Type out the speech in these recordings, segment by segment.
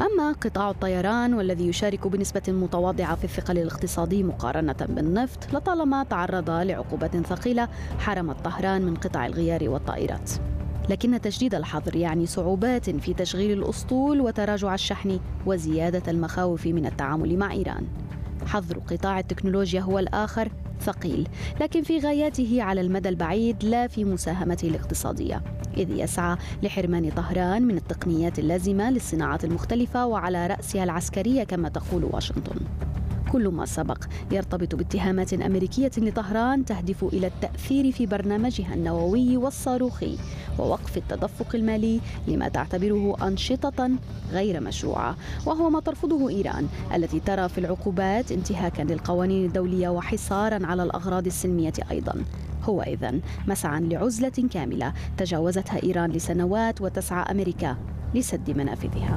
أما قطاع الطيران والذي يشارك بنسبة متواضعة في الثقل الاقتصادي مقارنة بالنفط لطالما تعرض لعقوبة ثقيلة حرمت طهران من قطع الغيار والطائرات. لكن تجديد الحظر يعني صعوبات في تشغيل الأسطول وتراجع الشحن وزيادة المخاوف من التعامل مع إيران. حظر قطاع التكنولوجيا هو الآخر ثقيل، لكن في غاياته على المدى البعيد لا في مساهمته الاقتصادية، إذ يسعى لحرمان طهران من التقنيات اللازمة للصناعات المختلفة وعلى رأسها العسكرية كما تقول واشنطن. كل ما سبق يرتبط باتهامات أمريكية لطهران تهدف إلى التأثير في برنامجها النووي والصاروخي ووقف التدفق المالي لما تعتبره أنشطة غير مشروعة، وهو ما ترفضه إيران التي ترى في العقوبات انتهاكا للقوانين الدولية وحصارا على الأغراض السلمية أيضا. هو إذن مسعى لعزلة كاملة تجاوزتها إيران لسنوات وتسعى أمريكا لسد منافذها.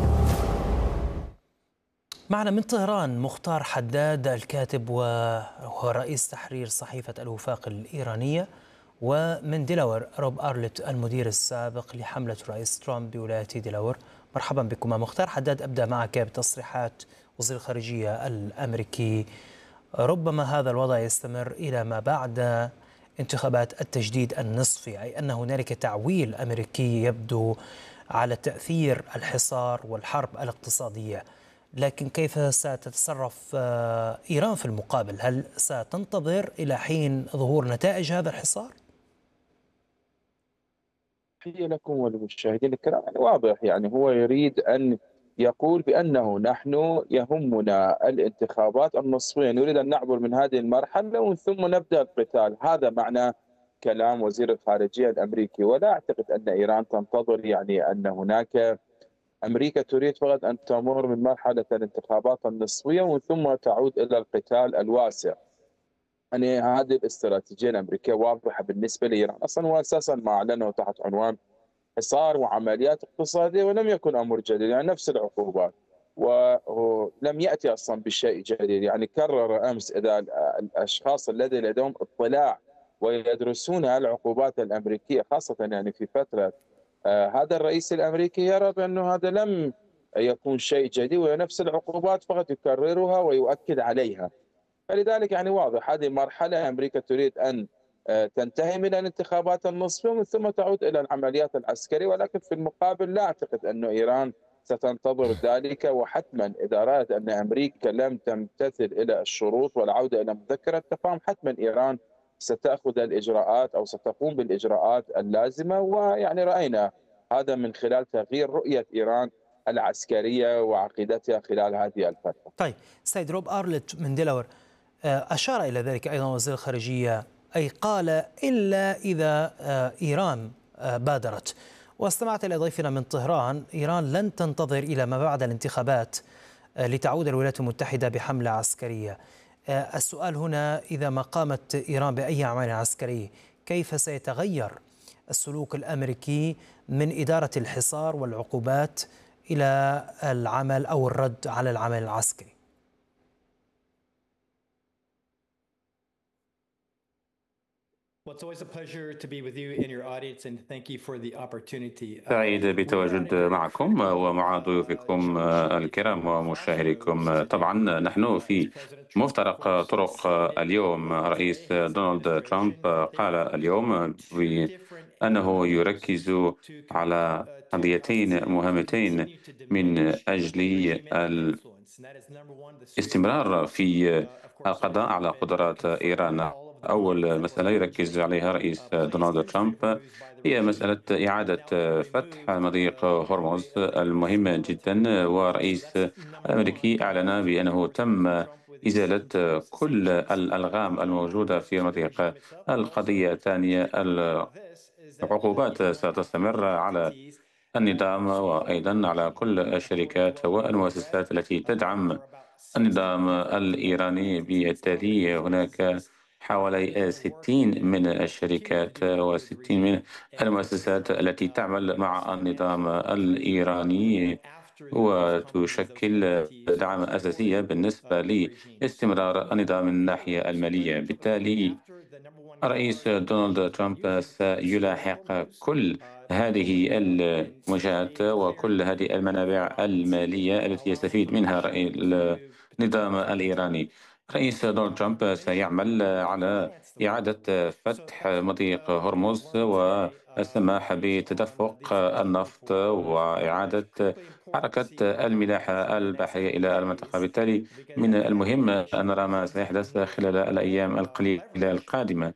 معنا من طهران مختار حداد الكاتب ورئيس تحرير صحيفة الوفاق الإيرانية، ومن ديلاور روب أرلت المدير السابق لحملة رئيس ترامب بولاية ديلاور. مرحبا بكم. مختار حداد، أبدأ معك بتصريحات وزير الخارجية الأمريكي. ربما هذا الوضع يستمر إلى ما بعد انتخابات التجديد النصفي، أي أن هنالك تعويل أمريكي يبدو على تأثير الحصار والحرب الاقتصادية. لكن كيف ستتصرف إيران في المقابل؟ هل ستنتظر إلى حين ظهور نتائج هذا الحصار؟ تحية لكم وللمشاهدين الكرام. واضح هو يريد أن يقول بأنه نحن يهمنا الانتخابات النصفية، نريد أن نعبر من هذه المرحلة ومن ثم نبدأ القتال. هذا معنى كلام وزير الخارجية الأمريكي، ولا أعتقد أن إيران تنتظر أن هناك أمريكا تريد فقط أن تمر من مرحلة الانتخابات النصفية ومن ثم تعود إلى القتال الواسع. هذه الاستراتيجية الأمريكية واضحة بالنسبة لإيران أصلا، وأساسا ما أعلنه تحت عنوان حصار وعمليات اقتصادية، ولم يكن أمر جديد، نفس العقوبات، ولم يأتي أصلا بشيء جديد. كرر أمس إذا الأشخاص الذين لديهم اطلاع ويدرسون العقوبات الأمريكية خاصة في فترة هذا الرئيس الأمريكي، يرى بأنه هذا لم يكون شيء جديد، ونفس العقوبات فقط يكررها ويؤكد عليها. فلذلك واضح هذه مرحلة أمريكا تريد أن تنتهي من الانتخابات النصفية ومن ثم تعود إلى العمليات العسكرية، ولكن في المقابل لا أعتقد أن إيران ستنتظر ذلك. وحتما إذا رأت أن أمريكا لم تمتثل إلى الشروط والعودة إلى مذكرة التفاهم، حتما إيران ستأخذ الإجراءات أو ستقوم بالإجراءات اللازمة. رأينا هذا من خلال تغيير رؤية إيران العسكرية وعقيدتها خلال هذه الفترة. طيب سيد روب أرلت من ديلاور، أشار إلى ذلك أيضا وزير الخارجية، أي قال إلا إذا إيران بادرت. واستمعت إلى ضيفنا من طهران، إيران لن تنتظر إلى ما بعد الانتخابات لتعود الولايات المتحدة بحملة عسكرية. السؤال هنا، إذا ما قامت إيران بأي عمل عسكري كيف سيتغير السلوك الأمريكي من إدارة الحصار والعقوبات إلى العمل أو الرد على العمل العسكري؟ سعيد بتواجد معكم ومع ضيوفكم الكرام ومشاهديكم. طبعا نحن في مفترق طرق اليوم. رئيس دونالد ترامب قال اليوم بأنه يركز على قضيتين مهمتين من أجل الاستمرار في القضاء على قدرات إيران. أول مسألة يركز عليها رئيس دونالد ترامب هي مسألة إعادة فتح مضيق هرمز المهمة جدا، ورئيس الأمريكي أعلن بأنه تم إزالة كل الألغام الموجودة في المضيق. القضية الثانية، العقوبات ستستمر على النظام وأيضا على كل الشركات والمؤسسات التي تدعم النظام الإيراني. بالتالي هناك حوالي 60 من الشركات و60 من المؤسسات التي تعمل مع النظام الإيراني وتشكل دعم أساسية بالنسبة لاستمرار النظام من الناحية المالية. بالتالي الرئيس دونالد ترامب سيلاحق كل هذه المواجهات وكل هذه المنابع المالية التي يستفيد منها النظام الإيراني. رئيس دونالد ترامب سيعمل على إعادة فتح مضيق هرمز والسماح بتدفق النفط وإعادة حركة الملاحة البحرية إلى المنطقة. بالتالي من المهم أن نرى ما سيحدث خلال الأيام القليلة القادمة،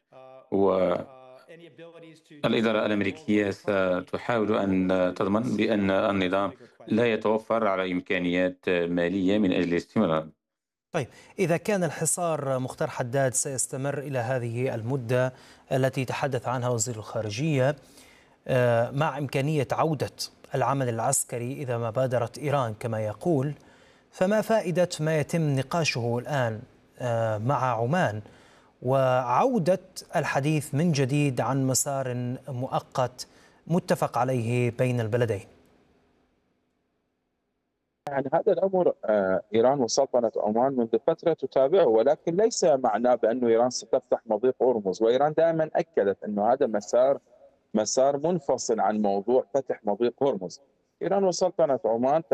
والإدارة الأمريكية ستحاول أن تضمن بأن النظام لا يتوفر على إمكانيات مالية من أجل الاستمرار. طيب، إذا كان الحصار مختار حداد سيستمر إلى هذه المدة التي تحدث عنها وزير الخارجية، مع إمكانية عودة العمل العسكري إذا ما بادرت إيران كما يقول، فما فائدة ما يتم نقاشه الآن مع عمان وعودة الحديث من جديد عن مسار مؤقت متفق عليه بين البلدين؟ يعني هذا الأمر إيران وسلطنة عمان منذ فترة تتابعه، ولكن ليس معناه بأن إيران ستفتح مضيق هرمز، وإيران دائما أكدت أن هذا مسار منفصل عن موضوع فتح مضيق هرمز. إيران وسلطنة عمان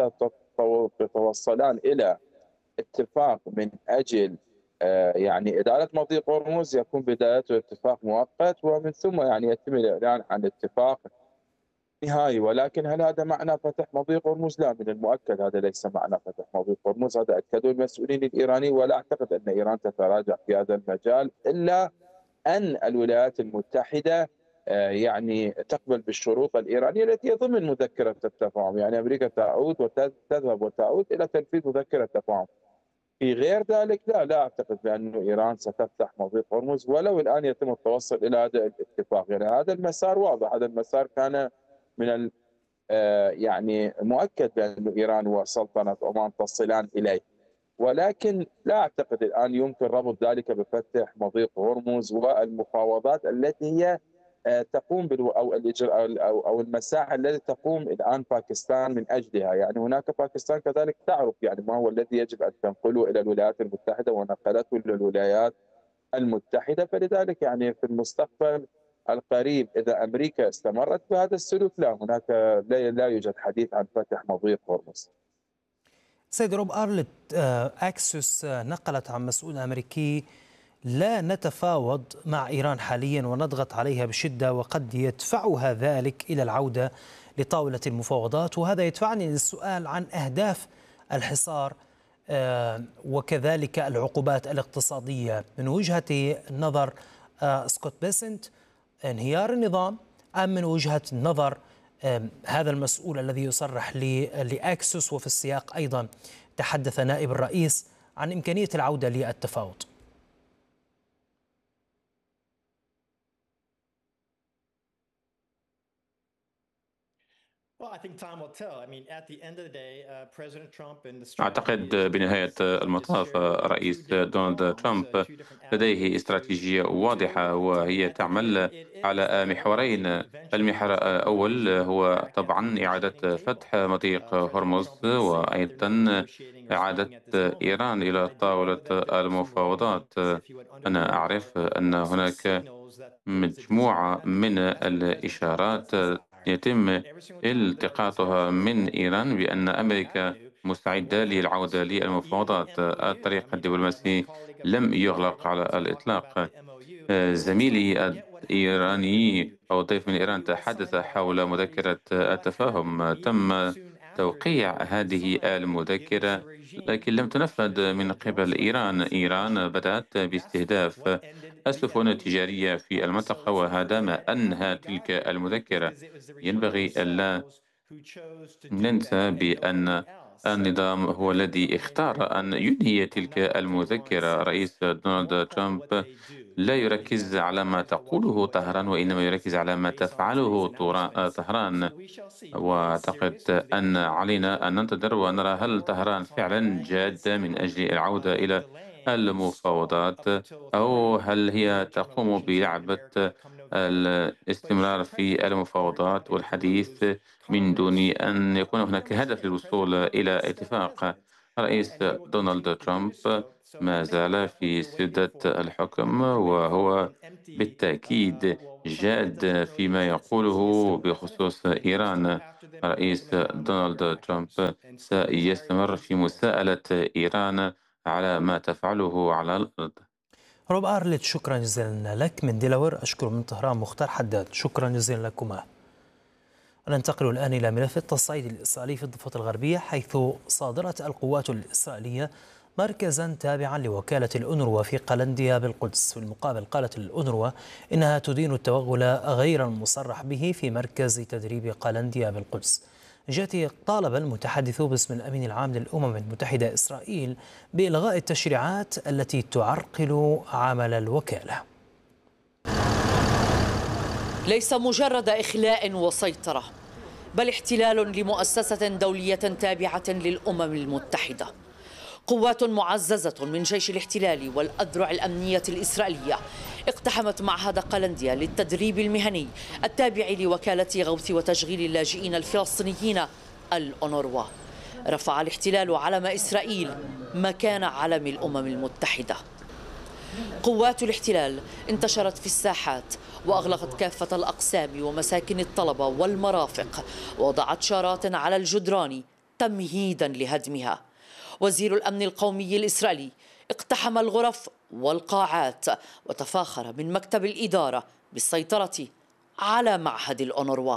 تتوصلان إلى اتفاق من أجل يعني إدارة مضيق هرمز، يكون بدايته اتفاق مؤقت ومن ثم يعني يتم الإعلان عن اتفاق نهائي. ولكن هل هذا معنى فتح مضيق هرمز؟ لا، من المؤكد هذا ليس معنى فتح مضيق هرمز، هذا أكدوا المسؤولين الإيرانيين، ولا أعتقد أن إيران تتراجع في هذا المجال إلا أن الولايات المتحدة يعني تقبل بالشروط الإيرانية التي هي ضمن مذكرة التفاهم. يعني أمريكا تعود وتذهب وتعود إلى تنفيذ مذكرة التفاهم. في غير ذلك لا أعتقد بأن إيران ستفتح مضيق هرمز ولو الآن يتم التوصل إلى هذا الاتفاق. يعني هذا المسار واضح، هذا المسار كان من يعني مؤكد بأن إيران وسلطنة عمان تصلان إليه، ولكن لا أعتقد الآن يمكن ربط ذلك بفتح مضيق هرمز والمفاوضات التي هي تقوم أو الإجراء أو المساحة التي تقوم الآن باكستان من أجلها. يعني هناك باكستان كذلك تعرف يعني ما هو الذي يجب أن تنقله إلى الولايات المتحدة ونقلته إلى الولايات المتحدة. فلذلك يعني في المستقبل القريب إذا أمريكا استمرت بهذا السلوك هناك لا يوجد حديث عن فتح مضيق هرمز. سيد روب أرلت، أكسيوس نقلت عن مسؤول أمريكي: لا نتفاوض مع إيران حاليا ونضغط عليها بشدة، وقد يدفعها ذلك إلى العودة لطاولة المفاوضات. وهذا يدفعني للسؤال عن أهداف الحصار وكذلك العقوبات الاقتصادية من وجهة نظر سكوت بيسنت، انهيار النظام، أم من وجهة نظر هذا المسؤول الذي يصرح لأكسوس؟ وفي السياق أيضا تحدث نائب الرئيس عن إمكانية العودة للتفاوض. أعتقد بنهاية المطاف رئيس دونالد ترامب لديه استراتيجية واضحة، وهي تعمل على محورين. المحور الأول هو طبعا إعادة فتح مضيق هرمز، وأيضا إعادة إيران إلى طاولة المفاوضات. أنا أعرف أن هناك مجموعة من الإشارات يتم التقاطها من إيران بأن أمريكا مستعدة للعودة للمفاوضات. الطريق الدبلوماسي لم يغلق على الإطلاق. زميلي الإيراني أو ضيف من إيران تحدث حول مذكرة التفاهم. تم توقيع هذه المذكرة لكن لم تنفذ من قبل إيران. إيران بدأت باستهداف السفن التجارية في المنطقة، وهذا ما أنهى تلك المذكرة. ينبغي ألا ننسى بأن النظام هو الذي اختار أن ينهي تلك المذكرة. رئيس دونالد ترامب لا يركز على ما تقوله طهران، وإنما يركز على ما تفعله طهران. وأعتقد أن علينا أن ننتظر ونرى هل طهران فعلا جادة من أجل العودة إلى المفاوضات، أو هل هي تقوم بلعبة الاستمرار في المفاوضات والحديث من دون أن يكون هناك هدف للوصول إلى اتفاق. رئيس دونالد ترامب ما زال في سدة الحكم، وهو بالتأكيد جاد فيما يقوله بخصوص إيران. الرئيس دونالد ترامب سيستمر في مساءلة إيران على ما تفعله على الأرض. روب أرلت، شكرا جزيلا لك من ديلاور. أشكر من طهران مختار حداد، شكرا جزيلا لكما. ننتقل الآن إلى ملف التصعيد الإسرائيلي في الضفة الغربية، حيث صادرت القوات الإسرائيلية مركزا تابعا لوكالة الأونروا في قلنديا بالقدس. في المقابل قالت الأونروا إنها تدين التوغل غير المصرح به في مركز تدريب قلنديا بالقدس. جاء طالب المتحدث باسم الأمين العام للأمم المتحدة إسرائيل بإلغاء التشريعات التي تعرقل عمل الوكالة. ليس مجرد إخلاء وسيطرة، بل احتلال لمؤسسة دولية تابعة للأمم المتحدة. قوات معززة من جيش الاحتلال والأذرع الأمنية الإسرائيلية اقتحمت معهد قلنديا للتدريب المهني التابع لوكالة غوث وتشغيل اللاجئين الفلسطينيين الأونروا. رفع الاحتلال علم إسرائيل مكان علم الأمم المتحدة. قوات الاحتلال انتشرت في الساحات وأغلقت كافة الأقسام ومساكن الطلبة والمرافق، ووضعت شارات على الجدران تمهيدا لهدمها. وزير الأمن القومي الإسرائيلي اقتحم الغرف والقاعات وتفاخر من مكتب الإدارة بالسيطرة على معهد الأونروا.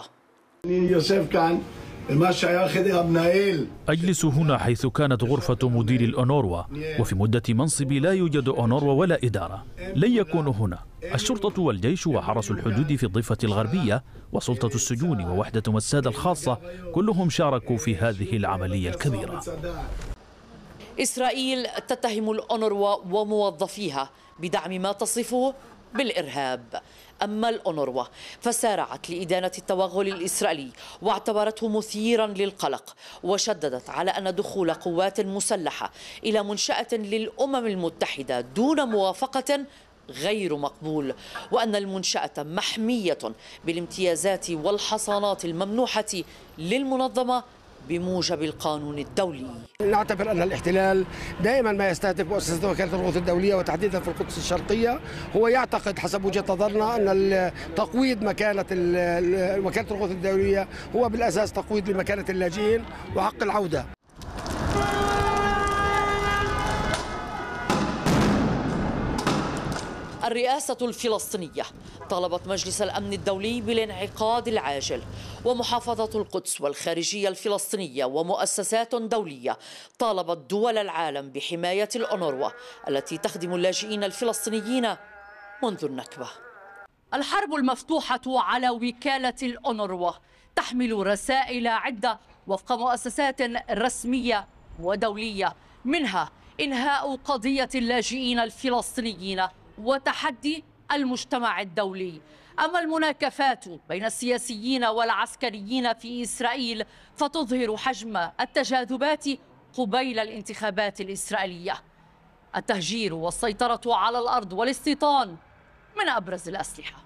أجلس هنا حيث كانت غرفة مدير الأونروا، وفي مدة منصبي لا يوجد أونروا ولا إدارة. لن يكونوا هنا. الشرطة والجيش وحرس الحدود في الضفة الغربية وسلطة السجون ووحدة مساد الخاصة كلهم شاركوا في هذه العملية الكبيرة. إسرائيل تتهم الأونروا وموظفيها بدعم ما تصفه بالإرهاب. أما الأونروا فسارعت لإدانة التوغل الإسرائيلي واعتبرته مثيرا للقلق، وشددت على أن دخول قوات مسلحة إلى منشأة للأمم المتحدة دون موافقة غير مقبول، وأن المنشأة محمية بالامتيازات والحصانات الممنوحة للمنظمة بموجب القانون الدولي. نعتبر أن الاحتلال دائما ما يستهدف مؤسسة وكالة الغوث الدولية وتحديدا في القدس الشرقية. هو يعتقد حسب وجهة نظرنا أن تقويض مكانة وكالة الغوث الدولية هو بالأساس تقويض لمكانة اللاجئين وحق العودة. الرئاسة الفلسطينية طالبت مجلس الأمن الدولي بالانعقاد العاجل، ومحافظة القدس والخارجية الفلسطينية ومؤسسات دولية طالبت دول العالم بحماية الأونروا التي تخدم اللاجئين الفلسطينيين منذ النكبة. الحرب المفتوحة على وكالة الأونروا تحمل رسائل عدة وفق مؤسسات رسمية ودولية، منها إنهاء قضية اللاجئين الفلسطينيين وتحدي المجتمع الدولي. أما المناكفات بين السياسيين والعسكريين في إسرائيل فتظهر حجم التجاذبات قبيل الانتخابات الإسرائيلية. التهجير والسيطرة على الأرض والاستيطان من أبرز الأسلحة.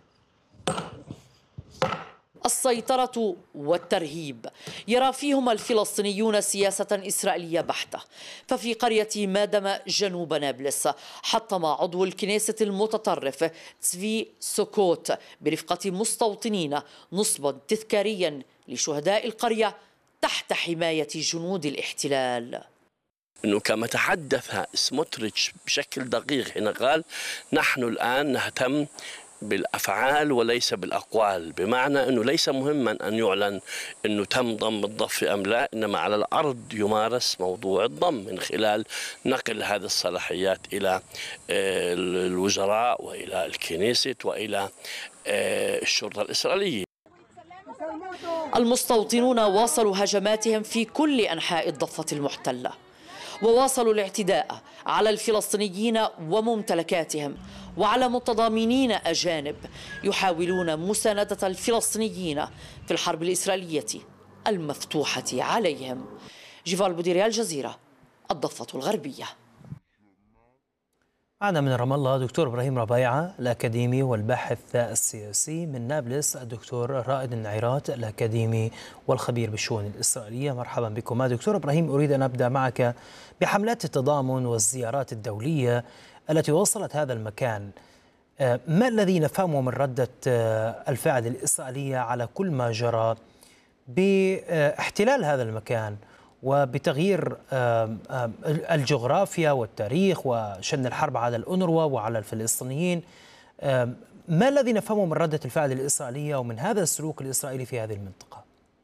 السيطرة والترهيب يرى فيهما الفلسطينيون سياسة إسرائيلية بحتة. ففي قرية مادم جنوب نابلس حطم عضو الكنيسة المتطرف تسفي سوكوت برفقة مستوطنين نصبا تذكاريا لشهداء القرية تحت حماية جنود الاحتلال. أنه كما تحدث سموتريتش بشكل دقيق حين قال نحن الآن نهتم بالأفعال وليس بالأقوال، بمعنى أنه ليس مهما أن يعلن أنه تم ضم الضفة أم لا، إنما على الأرض يمارس موضوع الضم من خلال نقل هذه الصلاحيات إلى الوزراء وإلى الكنيسة وإلى الشرطة الإسرائيلية. المستوطنون واصلوا هجماتهم في كل أنحاء الضفة المحتلة، وواصلوا الاعتداء على الفلسطينيين وممتلكاتهم وعلى متضامنين أجانب يحاولون مساندة الفلسطينيين في الحرب الإسرائيلية المفتوحة عليهم. جيفال بوديري، الجزيرة، الضفة الغربية. معنا من رام الله دكتور إبراهيم ربيعة الأكاديمي والباحث السياسي، من نابلس الدكتور رائد النعيرات الأكاديمي والخبير بالشؤون الإسرائيلية. مرحبا بكم. دكتور إبراهيم، أريد أن أبدأ معك بحملات التضامن والزيارات الدولية التي وصلت هذا المكان. ما الذي نفهمه من ردة الفعل الإسرائيلية على كل ما جرى باحتلال هذا المكان وبتغيير الجغرافيا والتاريخ وشن الحرب على الأونروا وعلى الفلسطينيين؟ ما الذي نفهمه من ردة الفعل الإسرائيلية ومن هذا السلوك الإسرائيلي في هذه المنطقة؟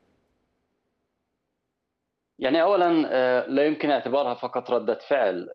يعني أولا لا يمكن اعتبارها فقط ردة فعل،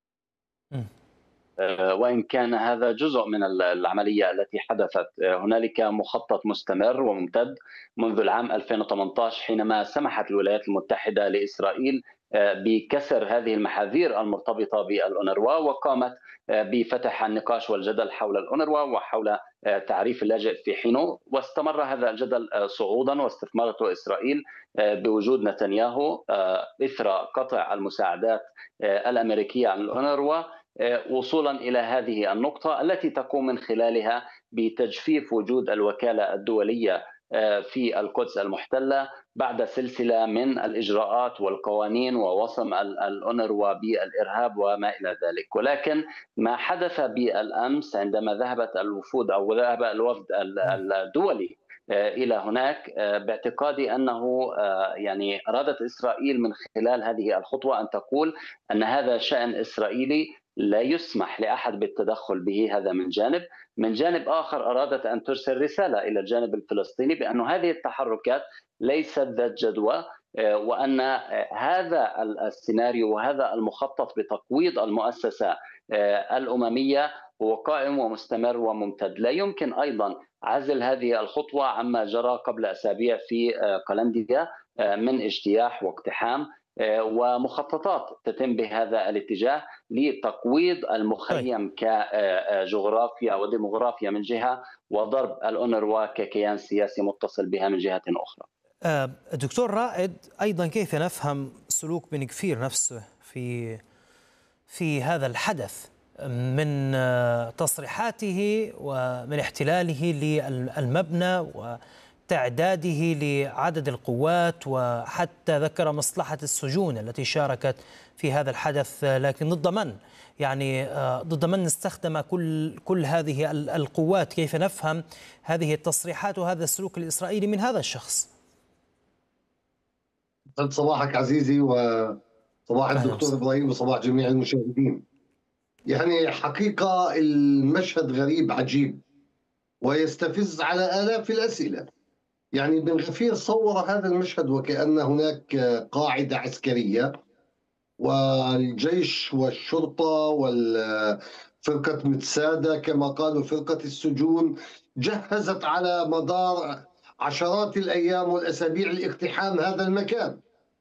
وإن كان هذا جزء من العملية التي حدثت. هنالك مخطط مستمر وممتد منذ العام 2018 حينما سمحت الولايات المتحدة لإسرائيل بكسر هذه المحاذير المرتبطة بالأونروا، وقامت بفتح النقاش والجدل حول الأونروا وحول تعريف اللاجئ في حينه، واستمر هذا الجدل صعودا واستثمرته إسرائيل بوجود نتنياهو إثر قطع المساعدات الأمريكية عن الأونروا، وصولا إلى هذه النقطة التي تقوم من خلالها بتجفيف وجود الوكالة الدولية في القدس المحتلة بعد سلسلة من الإجراءات والقوانين ووصم الأونروا بالإرهاب وما إلى ذلك. ولكن ما حدث بالأمس عندما ذهبت الوفود أو ذهب الوفد الدولي إلى هناك، باعتقادي أنه يعني أرادت إسرائيل من خلال هذه الخطوة أن تقول أن هذا شأن إسرائيلي لا يسمح لأحد بالتدخل به. هذا من جانب آخر أرادت أن ترسل رسالة إلى الجانب الفلسطيني بأن هذه التحركات ليست ذات جدوى، وأن هذا السيناريو وهذا المخطط بتقويض المؤسسة الأممية هو قائم ومستمر وممتد. لا يمكن أيضا عزل هذه الخطوة عما جرى قبل أسابيع في قلنديا من اجتياح واقتحام ومخططات تتم بهذا الاتجاه لتقويض المخيم كجغرافيا وديموغرافيا من جهة، وضرب الأونروا ككيان سياسي متصل بها من جهة أخرى. دكتور رائد، أيضا كيف نفهم سلوك بن كفير نفسه في هذا الحدث من تصريحاته ومن احتلاله للمبنى وتعداده لعدد القوات، وحتى ذكر مصلحة السجون التي شاركت في هذا الحدث، لكن ضد من؟ يعني ضد من استخدم كل هذه القوات؟ كيف نفهم هذه التصريحات وهذا السلوك الإسرائيلي من هذا الشخص؟ صباحك عزيزي، وصباح الدكتور إبراهيم، وصباح جميع المشاهدين. يعني حقيقة المشهد غريب عجيب ويستفز على آلاف الأسئلة. يعني بن غفير صور هذا المشهد وكأن هناك قاعدة عسكرية والجيش والشرطة والفرقة متسادة كما قالوا فرقة السجون جهزت على مدار عشرات الأيام والأسابيع لاقتحام هذا المكان،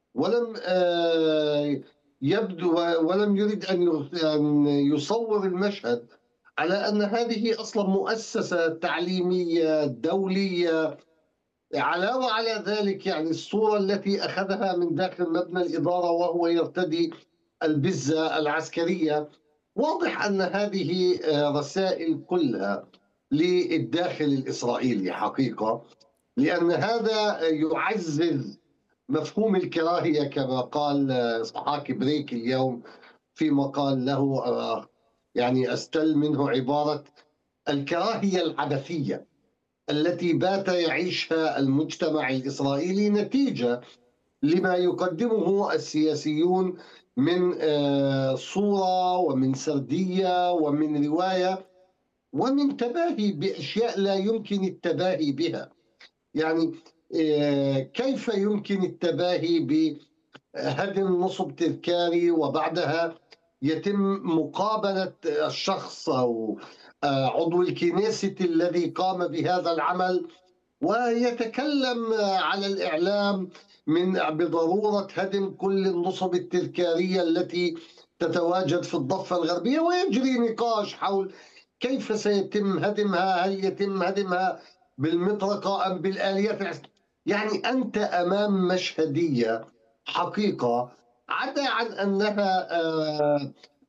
ولم يرد أن يصور المشهد على أن هذه أصلا مؤسسة تعليمية دولية. علاوة على ذلك، يعني الصورة التي أخذها من داخل مبنى الإدارة وهو يرتدي البزة العسكرية، واضح أن هذه رسائل كلها للداخل الإسرائيلي حقيقة، لأن هذا يعزز مفهوم الكراهية كما قال إسحاق بريك اليوم في مقال له، يعني أستل منه عبارة الكراهية العبثية التي بات يعيشها المجتمع الإسرائيلي نتيجة لما يقدمه السياسيون من صورة ومن سردية ومن رواية ومن تباهي بأشياء لا يمكن التباهي بها. يعني كيف يمكن التباهي بهدم نصب تذكاري وبعدها يتم مقابلة الشخص أو عضو الكنيست الذي قام بهذا العمل ويتكلم على الإعلام بضرورة هدم كل النصب التذكارية التي تتواجد في الضفة الغربية، ويجري نقاش حول كيف سيتم هدمها، هل يتم هدمها بالمطرقة أم بالآليات. يعني أنت أمام مشهدية حقيقة عدا عن أنها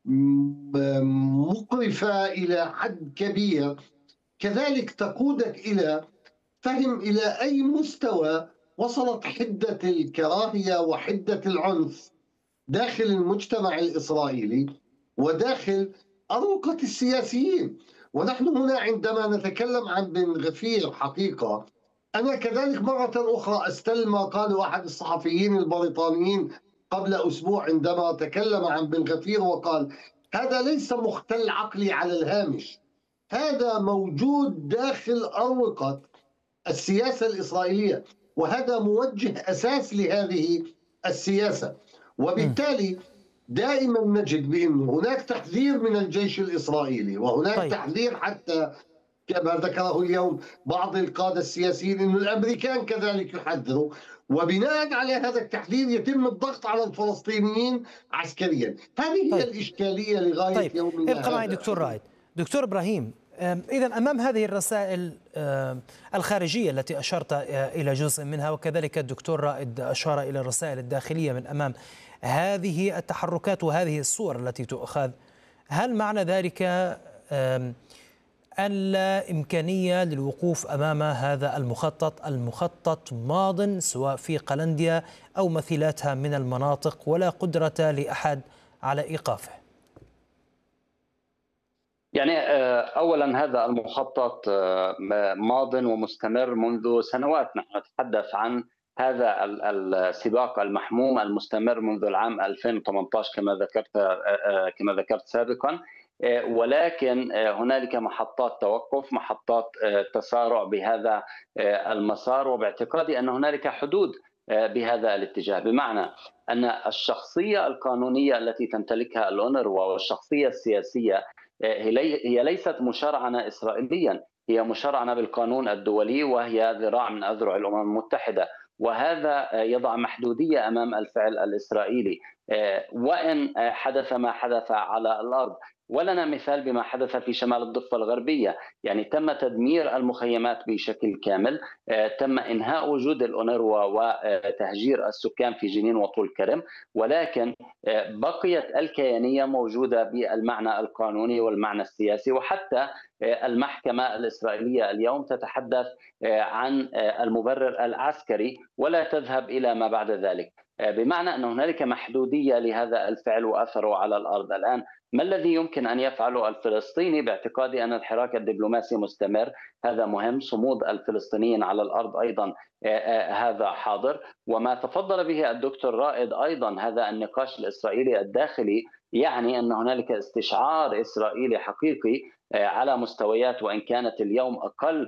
مقرفة إلى حد كبير، كذلك تقودك إلى فهم إلى أي مستوى وصلت حدة الكراهية وحدة العنف داخل المجتمع الإسرائيلي وداخل أروقة السياسيين. ونحن هنا عندما نتكلم عن بن غفير حقيقة، أنا كذلك مرة أخرى أستلم ما قاله أحد الصحفيين البريطانيين قبل أسبوع عندما تكلم عن بن غفير وقال هذا ليس مختل عقلي على الهامش، هذا موجود داخل أروقة السياسة الإسرائيلية، وهذا موجه أساس لهذه السياسة. وبالتالي دائما نجد بأن هناك تحذير من الجيش الإسرائيلي، وهناك تحذير حتى كما ذكره اليوم بعض القادة السياسيين أن الأمريكان كذلك يحذروا، وبناء على هذا التحذير يتم الضغط على الفلسطينيين عسكريا. هذه هي الإشكالية لغاية يومنا هذا. ابقى معي دكتور رائد. دكتور إبراهيم، إذا أمام هذه الرسائل الخارجية التي أشرت إلى جزء منها، وكذلك الدكتور رائد أشار إلى الرسائل الداخلية من أمام هذه التحركات وهذه الصور التي تؤخذ، هل معنى ذلك أن لا إمكانية للوقوف أمام هذا المخطط ماض سواء في قلنديا أو مثيلاتها من المناطق ولا قدرة لأحد على إيقافه؟ يعني أولا هذا المخطط ماض ومستمر منذ سنوات. نحن نتحدث عن هذا السباق المحموم المستمر منذ العام 2018 كما ذكرت سابقا، ولكن هنالك محطات توقف، محطات تسارع بهذا المسار، وباعتقادي أن هنالك حدود بهذا الاتجاه، بمعنى أن الشخصية القانونية التي تمتلكها الأونروا والشخصية السياسية هي ليست مشرعنة إسرائيليا، هي مشرعنة بالقانون الدولي، وهي ذراع من أذرع الأمم المتحدة، وهذا يضع محدودية أمام الفعل الإسرائيلي وإن حدث ما حدث على الأرض. ولنا مثال بما حدث في شمال الضفة الغربية، يعني تم تدمير المخيمات بشكل كامل، تم إنهاء وجود الأونروا وتهجير السكان في جنين وطول كرم، ولكن بقيت الكيانية موجودة بالمعنى القانوني والمعنى السياسي. وحتى المحكمة الإسرائيلية اليوم تتحدث عن المبرر العسكري ولا تذهب إلى ما بعد ذلك، بمعنى أن هنالك محدودية لهذا الفعل وأثره على الأرض. الآن ما الذي يمكن أن يفعله الفلسطيني؟ باعتقادي أن الحراك الدبلوماسي مستمر، هذا مهم، صمود الفلسطينيين على الأرض أيضا هذا حاضر، وما تفضل به الدكتور رائد أيضا هذا النقاش الإسرائيلي الداخلي، يعني أن هنالك استشعار إسرائيلي حقيقي على مستويات وإن كانت اليوم أقل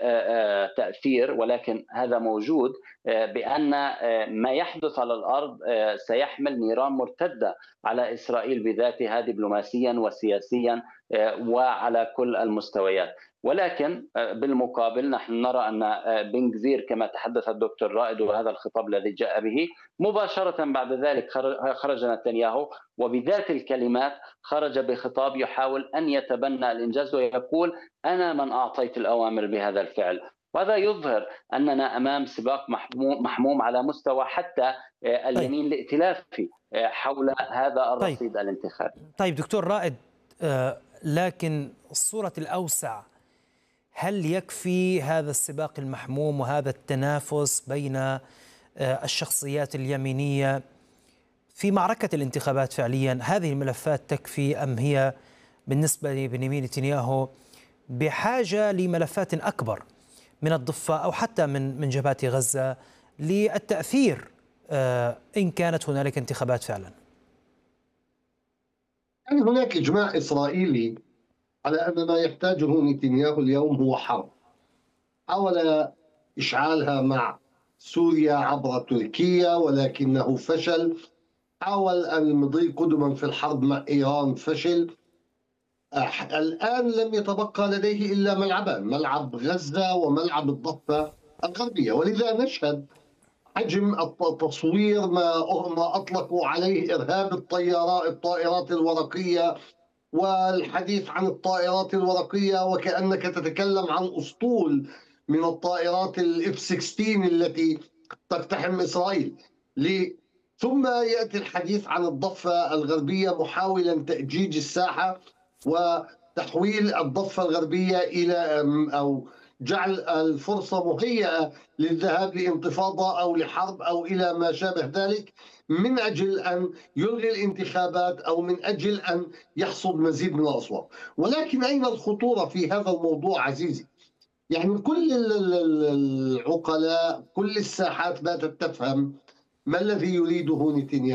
تأثير، ولكن هذا موجود، بأن ما يحدث على الأرض سيحمل نيران مرتدة على إسرائيل بذاتها دبلوماسيا وسياسيا وعلى كل المستويات. ولكن بالمقابل نحن نرى أن بن غفير كما تحدث الدكتور رائد، وهذا الخطاب الذي جاء به مباشرة بعد ذلك خرج نتنياهو وبذات الكلمات خرج بخطاب يحاول أن يتبنى الإنجاز ويقول أنا من أعطيت الأوامر بهذا الفعل. وهذا يظهر أننا أمام سباق محموم على مستوى حتى اليمين الائتلافي حول هذا الرصيد الانتخابي. طيب دكتور رائد، لكن الصورة الأوسع، هل يكفي هذا السباق المحموم وهذا التنافس بين الشخصيات اليمينية في معركة الانتخابات فعليا؟ هذه الملفات تكفي أم هي بالنسبة لبنيامين نتنياهو بحاجة لملفات أكبر من الضفة أو حتى من جبهة غزة للتأثير إن كانت هنالك انتخابات فعلا؟ يعني هناك إجماع إسرائيلي على أن ما يحتاجه نتنياهو اليوم هو حرب. حاول إشعالها مع سوريا عبر تركيا ولكنه فشل، حاول المضي قدما في الحرب مع إيران، فشل. الآن لم يتبقى لديه إلا ملعبان، ملعب غزة وملعب الضفة الغربية، ولذا نشهد حجم التصوير ما أطلقوا عليه إرهاب الطائرات الورقية، والحديث عن الطائرات الورقية وكأنك تتكلم عن أسطول من الطائرات الF-16 التي تقتحم إسرائيل. ثم يأتي الحديث عن الضفة الغربية محاولا تأجيج الساحة وتحويل الضفة الغربية إلى أو جعل الفرصة مهيئة للذهاب لانتفاضة أو لحرب أو إلى ما شابه ذلك، من أجل أن يلغي الانتخابات أو من أجل أن يحصد مزيد من الأصوات. ولكن أين الخطورة في هذا الموضوع عزيزي؟ يعني كل العقلاء، كل الساحات باتت تفهم ما الذي يريده نتنياهو.